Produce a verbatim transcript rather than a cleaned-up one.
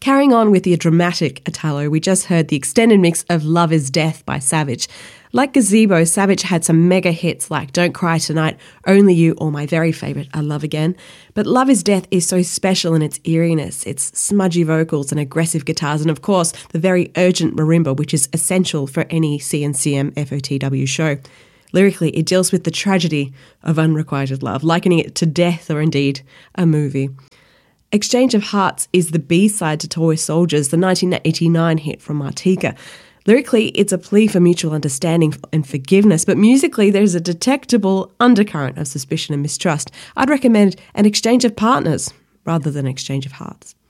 Carrying on with the dramatic Italo, we just heard the extended mix of Love Is Death by Savage. Like Gazebo, Savage had some mega hits like Don't Cry Tonight, Only You, or my very favourite, I Love Again. But Love Is Death is so special in its eeriness, its smudgy vocals and aggressive guitars, and of course, the very urgent marimba, which is essential for any C N C M F O T W show. Lyrically, it deals with the tragedy of unrequited love, likening it to death or indeed a movie. Exchange of Hearts is the B-side to Toy Soldiers, the nineteen eighty-nine hit from Martika. Lyrically, it's a plea for mutual understanding and forgiveness, but musically there's a detectable undercurrent of suspicion and mistrust. I'd recommend An Exchange of Partners rather than Exchange of Hearts.